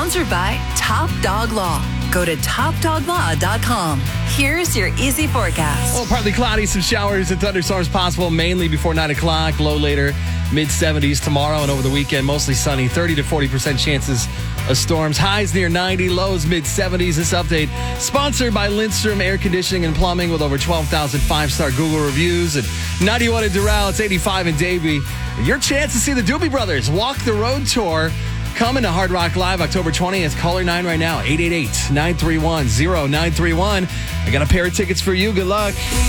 Sponsored by Top Dog Law. Go to topdoglaw.com. Here's your easy forecast. Well, partly cloudy, some showers and thunderstorms possible mainly before 9 o'clock. Low later, mid-70s tomorrow and over the weekend. Mostly sunny, 30 to 40% chances of storms. Highs near 90, lows mid-70s. This update sponsored by Lindstrom Air Conditioning and Plumbing with over 12,000 five-star Google reviews. And 91 in Doral, it's 85 in Davie. Your chance to see the Doobie Brothers Walk the Road Tour. Coming to Hard Rock Live October 20th. Caller 9 right now, 888-931-0931. I got a pair of tickets for you. Good luck.